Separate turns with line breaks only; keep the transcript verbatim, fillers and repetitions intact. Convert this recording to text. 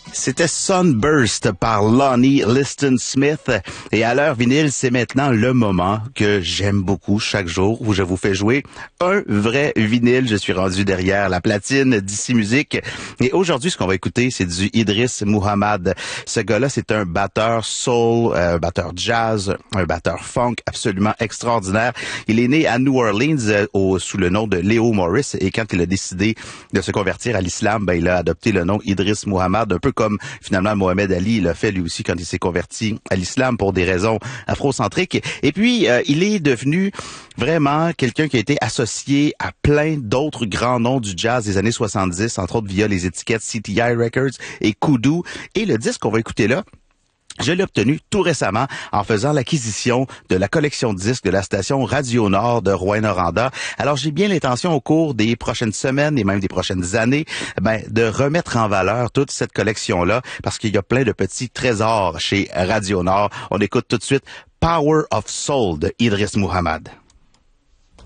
C'était Sunburst par Lonnie Liston Smith. Et à l'heure vinyle, c'est maintenant le moment que j'aime beaucoup chaque jour où je vous fais jouer un vrai vinyle. Je suis rendu derrière la platine d'Ici Musique. Et aujourd'hui, ce qu'on va écouter, c'est du Idriss Muhammad. Ce gars-là, c'est un batteur soul, un batteur jazz, un batteur funk absolument extraordinaire. Il est né à New Orleans euh, au, sous le nom de Léo Morris. Et quand il a décidé de se convertir à l'islam, ben, il a adopté le nom Idriss Muhammad, un peu comme finalement Mohamed Ali l'a fait lui aussi quand il s'est converti à l'islam pour des raisons afrocentriques. Et puis, euh, il est devenu vraiment quelqu'un qui a été associé à plein d'autres grands noms du jazz des années soixante-dix, entre autres via les étiquettes C T I Records et Kudu. Et le disque qu'on va écouter là, je l'ai obtenu tout récemment en faisant l'acquisition de la collection de disques de la station Radio Nord de Rouyn-Noranda. Alors, j'ai bien l'intention au cours des prochaines semaines et même des prochaines années, ben, de remettre en valeur toute cette collection-là parce qu'il y a plein de petits trésors chez Radio Nord. On écoute tout de suite Power of Soul de Idriss Muhammad.